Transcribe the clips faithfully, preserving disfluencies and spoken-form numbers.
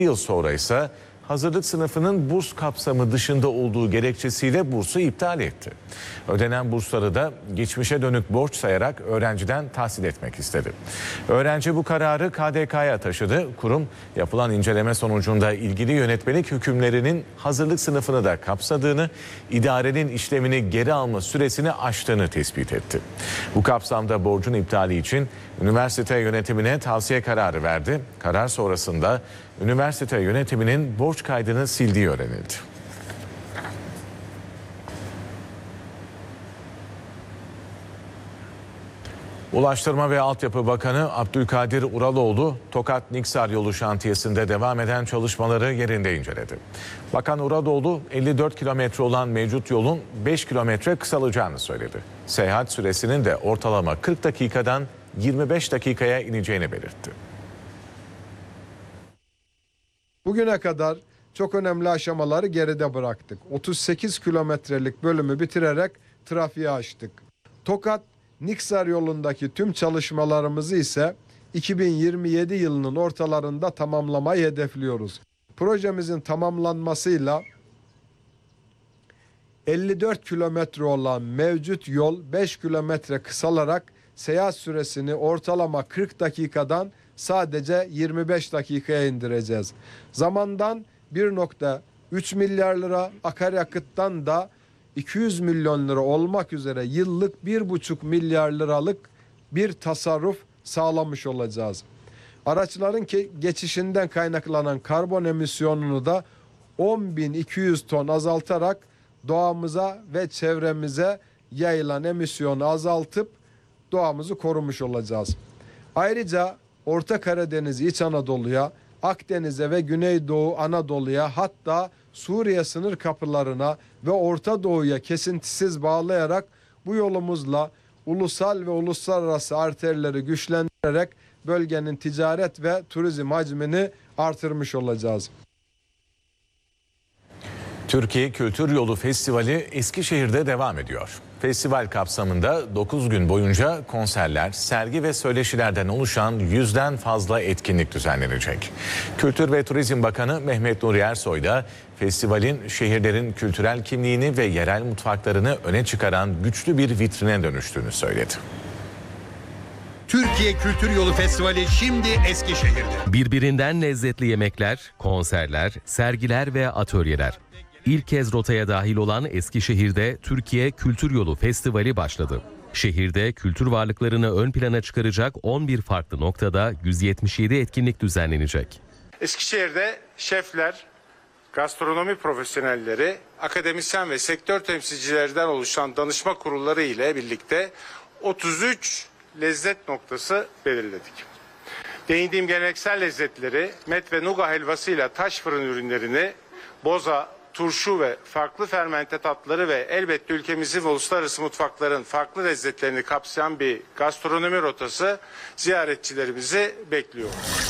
yıl sonra ise hazırlık sınıfının burs kapsamı dışında olduğu gerekçesiyle bursu iptal etti. Ödenen bursları da geçmişe dönük borç sayarak öğrenciden tahsil etmek istedi. Öğrenci bu kararı K D K'ya taşıdı. Kurum yapılan inceleme sonucunda ilgili yönetmelik hükümlerinin hazırlık sınıfını da kapsadığını, idarenin işlemini geri alma süresini aştığını tespit etti. Bu kapsamda borcun iptali için üniversite yönetimine tavsiye kararı verdi. Karar sonrasında üniversite yönetiminin borç kaydını sildiği öğrenildi. Ulaştırma ve Altyapı Bakanı Abdülkadir Uraloğlu, Tokat-Niksar yolu şantiyesinde devam eden çalışmaları yerinde inceledi. Bakan Uraloğlu, elli dört kilometre olan mevcut yolun beş kilometre kısalacağını söyledi. Seyahat süresinin de ortalama kırk dakikadan yirmi beş dakikaya ineceğini belirtti. Bugüne kadar çok önemli aşamaları geride bıraktık. otuz sekiz kilometrelik bölümü bitirerek trafiğe açtık. Tokat-Niksar yolundaki tüm çalışmalarımızı ise iki bin yirmi yedi yılının ortalarında tamamlamayı hedefliyoruz. Projemizin tamamlanmasıyla elli dört kilometre olan mevcut yol beş kilometre kısalarak seyahat süresini ortalama kırk dakikadan sadece yirmi beş dakikaya indireceğiz. Zamandan bir nokta üç milyar lira, akaryakıttan da iki yüz milyon lira olmak üzere yıllık bir buçuk milyar liralık bir tasarruf sağlamış olacağız. Araçların geçişinden kaynaklanan karbon emisyonunu da on bin iki yüz ton azaltarak doğamıza ve çevremize yayılan emisyonu azaltıp doğamızı korumuş olacağız. Ayrıca Orta Karadeniz, İç Anadolu'ya, Akdeniz'e ve Güneydoğu Anadolu'ya, hatta Suriye sınır kapılarına ve Orta Doğu'ya kesintisiz bağlayarak bu yolumuzla ulusal ve uluslararası arterleri güçlendirerek bölgenin ticaret ve turizm hacmini artırmış olacağız. Türkiye Kültür Yolu Festivali Eskişehir'de devam ediyor. Festival kapsamında dokuz gün boyunca konserler, sergi ve söyleşilerden oluşan yüzden fazla etkinlik düzenlenecek. Kültür ve Turizm Bakanı Mehmet Nuri Ersoy da festivalin şehirlerin kültürel kimliğini ve yerel mutfaklarını öne çıkaran güçlü bir vitrine dönüştüğünü söyledi. Türkiye Kültür Yolu Festivali şimdi Eskişehir'de. Birbirinden lezzetli yemekler, konserler, sergiler ve atölyeler. İlk kez rotaya dahil olan Eskişehir'de Türkiye Kültür Yolu Festivali başladı. Şehirde kültür varlıklarını ön plana çıkaracak on bir farklı noktada yüz yetmiş yedi etkinlik düzenlenecek. Eskişehir'de şefler, gastronomi profesyonelleri, akademisyen ve sektör temsilcilerinden oluşan danışma kurulları ile birlikte otuz üç lezzet noktası belirledik. Değindiğim geleneksel lezzetleri, met ve nuga helvasıyla taş fırın ürünlerini, boza, turşu ve farklı fermente tatları ve elbette ülkemizin ve uluslararası mutfakların farklı lezzetlerini kapsayan bir gastronomi rotası ziyaretçilerimizi bekliyor.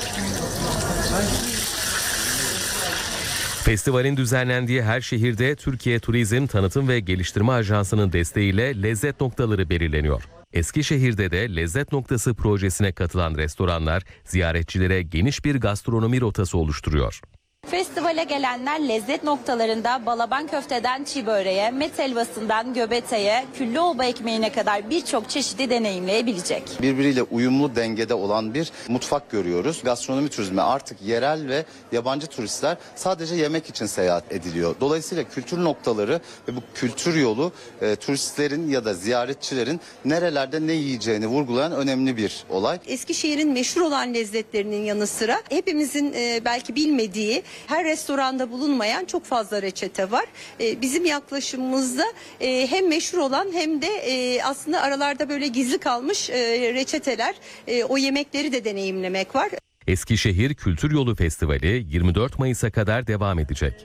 Festivalin düzenlendiği her şehirde Türkiye Turizm Tanıtım ve Geliştirme Ajansı'nın desteğiyle lezzet noktaları belirleniyor. Eskişehir'de de lezzet noktası projesine katılan restoranlar ziyaretçilere geniş bir gastronomi rotası oluşturuyor. Festivale gelenler lezzet noktalarında balaban köfteden çiğ böreğe, met helvasından göbeteye, Küllüoba ekmeğine kadar birçok çeşidi deneyimleyebilecek. Birbiriyle uyumlu dengede olan bir mutfak görüyoruz. Gastronomi turizmi artık yerel ve yabancı turistler sadece yemek için seyahat ediliyor. Dolayısıyla kültür noktaları ve bu kültür yolu e, turistlerin ya da ziyaretçilerin nerelerde ne yiyeceğini vurgulayan önemli bir olay. Eskişehir'in meşhur olan lezzetlerinin yanı sıra hepimizin e, belki bilmediği, her restoranda bulunmayan çok fazla reçete var. Ee, bizim yaklaşımımızda e, hem meşhur olan hem de e, aslında aralarda böyle gizli kalmış e, reçeteler, e, o yemekleri de deneyimlemek var. Eskişehir Kültür Yolu Festivali yirmi dört Mayıs'a kadar devam edecek.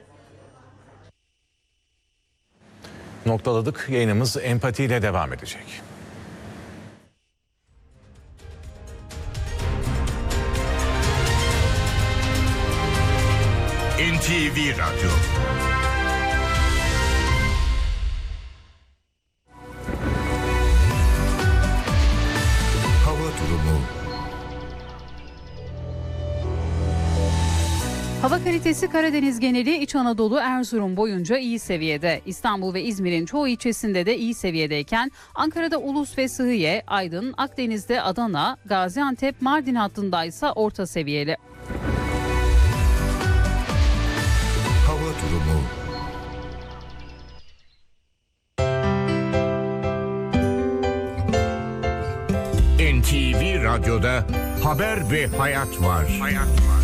Noktaladık. Yayınımız empatiyle devam edecek. N T V Radyo. Hava durumu. Hava kalitesi Karadeniz geneli, İç Anadolu, Erzurum boyunca iyi seviyede. İstanbul ve İzmir'in çoğu ilçesinde de iyi seviyedeyken Ankara'da Ulus ve Sıhhiye, Aydın, Akdeniz'de Adana, Gaziantep, Mardin hattındaysa orta seviyeli. Hava durumu. N T V Radyo'da haber ve hayat var. Hayat var.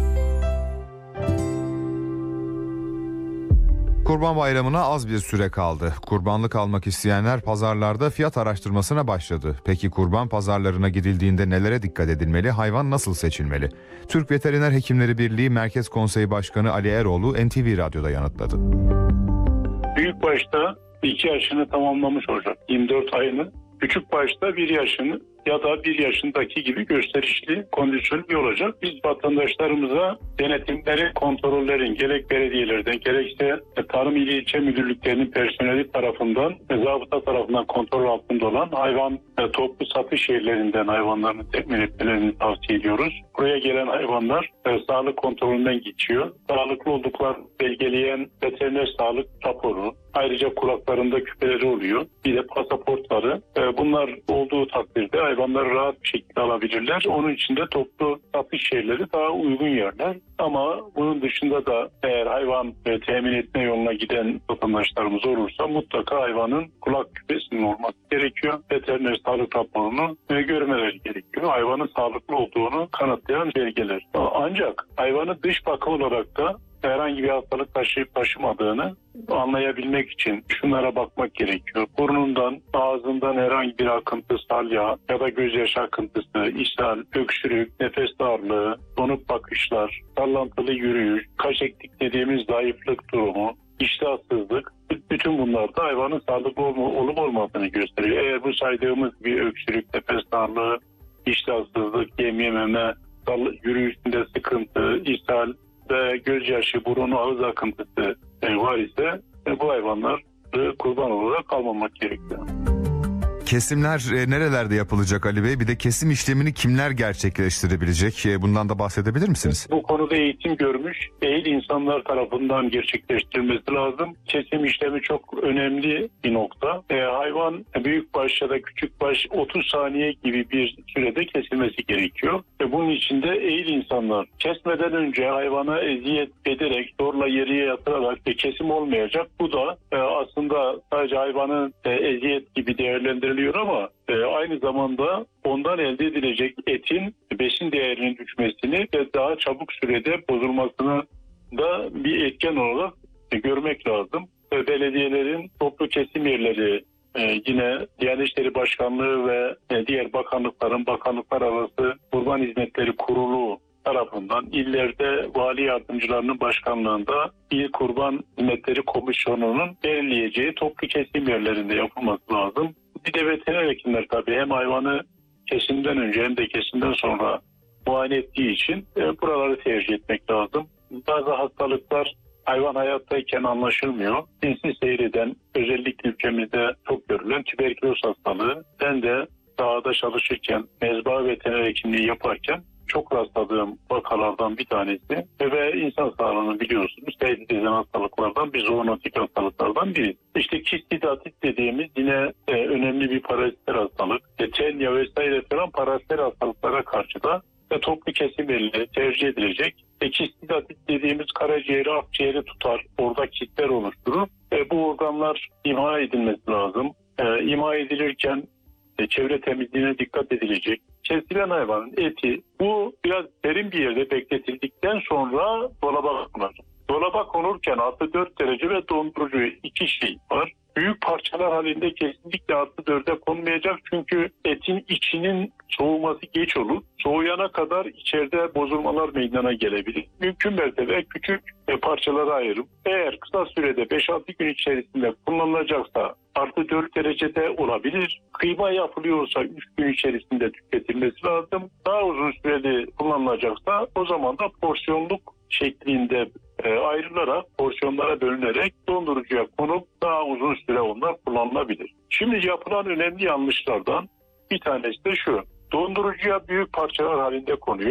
Kurban Bayramı'na az bir süre kaldı. Kurbanlık almak isteyenler pazarlarda fiyat araştırmasına başladı. Peki kurban pazarlarına gidildiğinde nelere dikkat edilmeli? Hayvan nasıl seçilmeli? Türk Veteriner Hekimleri Birliği Merkez Konseyi Başkanı Ali Eroğlu N T V Radyo'da yanıtladı. Büyük başta iki yaşını tamamlamış olacak. yirmi dört ayını. Küçük başta bir yaşını ya da bir yaşındaki gibi gösterişli, kondisyonlu olacak. Biz vatandaşlarımıza denetimlerin, kontrollerin gerek belediyelerden gerekse Tarım İl İlçe Müdürlüklerinin personeli tarafından ve zabıta tarafından kontrol altında olan hayvan toplu satış yerlerinden hayvanlarını temin etmelerini tavsiye ediyoruz. Buraya gelen hayvanlar e, sağlık kontrolünden geçiyor. Sağlıklı olduklarını belgeleyen veteriner sağlık raporu, ayrıca kulaklarında küpeleri oluyor. Bir de pasaportları. E, bunlar olduğu takdirde hayvanları rahat bir şekilde alabilirler. Onun için de toplu satış yerleri daha uygun yerler. Ama bunun dışında da eğer hayvan e, temin etme yoluna giden vatandaşlarımız olursa mutlaka hayvanın kulak küpesinin olması gerekiyor. Veteriner sağlık raporunu e, görmeleri gerekiyor. Hayvanın sağlıklı olduğunu kanıtlayan belgeler. Ancak hayvanı dış bakım olarak da herhangi bir hastalık taşıyıp taşımadığını anlayabilmek için şunlara bakmak gerekiyor. Burnundan, ağzından herhangi bir akıntı, salya ya da gözyaşı akıntısı, ishal, öksürük, nefes darlığı, donuk bakışlar, sallantılı yürüyüş, kaş ektik dediğimiz zayıflık durumu, iştahsızlık, bütün bunlar da hayvanın sağlıklı olup olmadığını gösteriyor. Eğer bu saydığımız bir öksürük, nefes darlığı, iştahsızlık, yem yememe, yürüyüşünde sıkıntı, ishal ve gözyaşı, burun, ağız akıntısı var ise bu hayvanlar kurban olarak almamak gerekiyor. Kesimler e, nerelerde yapılacak Ali Bey? Bir de kesim işlemini kimler gerçekleştirebilecek? E, bundan da bahsedebilir misiniz? Bu konuda eğitim görmüş, ehil insanlar tarafından gerçekleştirilmesi lazım. Kesim işlemi çok önemli bir nokta. E, hayvan büyükbaş ya da küçükbaş otuz saniye gibi bir sürede kesilmesi gerekiyor. E, bunun için de ehil insanlar kesmeden önce hayvana eziyet ederek, zorla yere yatırarak e, kesim olmayacak. Bu da e, aslında sadece hayvanın e, eziyet gibi değerlendiriliyor ama e, aynı zamanda ondan elde edilecek etin besin değerinin düşmesini ve daha çabuk sürede bozulmasını da bir etken olarak e, görmek lazım. E, belediyelerin toplu kesim yerleri, e, yine Diyanet İşleri Başkanlığı ve e, diğer bakanlıkların bakanlıklar arası Kurban Hizmetleri Kurulu tarafından illerde vali yardımcılarının başkanlığında İl Kurban Hizmetleri Komisyonu'nun belirleyeceği toplu kesim yerlerinde yapılması lazım. Bir de veteriner hekimler tabii hem hayvanı kesimden önce hem de kesimden sonra muayene ettiği için e, buraları tercih etmek lazım. Bazı hastalıklar hayvan hayattayken anlaşılmıyor. Sinsi seyreden, özellikle ülkemizde çok görülen tüberküloz hastalığı. Ben de sahada çalışırken, mezba veteriner hekimliği yaparken çok rastladığım vakalardan bir tanesi ve insan sağlığını biliyorsunuz tehdit eden hastalıklardan bir zoonotik hastalıklardan biri. İşte kistidatit dediğimiz yine e, önemli bir paraziter hastalık. E, tenya vesaire falan paraziter hastalıklara karşı da e, toplu kesim yerleri tercih edilecek. E, kistidatit dediğimiz karaciğeri, akciğeri tutar. Orada kitler oluşturur. E, bu organlar imha edilmesi lazım. E, imha edilirken e, çevre temizliğine dikkat edilecek. Kesilen hayvanın eti bu biraz derin bir yerde bekletildikten sonra dolaba konur. Dolaba konurken artı dört derece ve dondurucu iki şey var. Büyük parçalar halinde kesinlikle artı dörde konmayacak çünkü etin içinin soğuması geç olur. Soğuyana kadar içeride bozulmalar meydana gelebilir. Mümkün mertebe küçük parçalara ayırıp eğer kısa sürede beş altı gün içerisinde kullanılacaksa artı dört derecede olabilir. Kıyma yapılıyorsa üç gün içerisinde tüketilmesi lazım. Daha uzun süreli kullanılacaksa o zaman da porsiyonluk şeklinde e, ayrılarak, porsiyonlara bölünerek dondurucuya konup daha uzun süre onlar kullanılabilir. Şimdi yapılan önemli yanlışlardan bir tanesi de şu. Dondurucuya büyük parçalar halinde konuyor.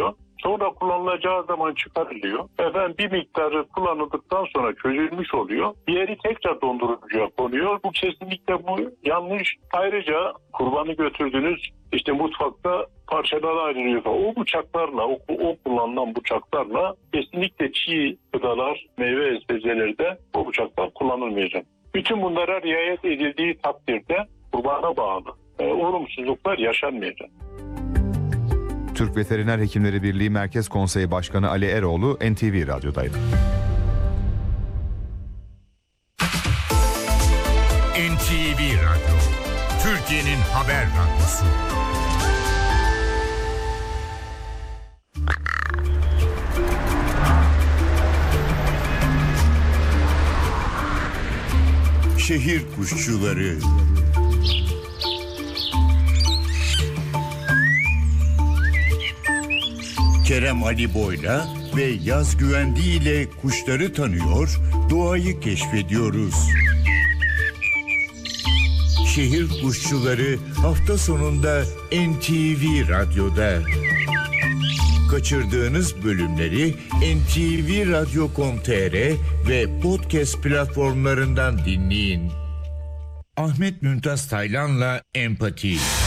Sonra kullanılacağı zaman çıkarılıyor. Efendim bir miktarı kullanıldıktan sonra çözülmüş oluyor. Diğeri tekrar dondurucuya konuyor. Bu kesinlikle bu yanlış. Ayrıca kurbanı götürdünüz, işte mutfakta parçalara ayrılıyor. O bıçaklarla, o, o kullanılan bıçaklarla kesinlikle çiğ gıdalar, meyve ve sebzelerde o bıçaklar kullanılmayacak. Bütün bunlara riayet edildiği takdirde kurbana bağlı e, olumsuzluklar yaşanmayacak. Türk Veteriner Hekimleri Birliği Merkez Konseyi Başkanı Ali Eroğlu N T V Radyo'daydı. N T V Radyo, Türkiye'nin haber radyosu. Şehir kuşçuları. Kerem Ali Boyla ve Yaz Güvendi ile kuşları tanıyor, doğayı keşfediyoruz. Şehir kuşçuları hafta sonunda N T V Radyo'da. Kaçırdığınız bölümleri en te ve radyo nokta com nokta tr ve podcast platformlarından dinleyin. Ahmet Mümtaz Taylan'la Empati.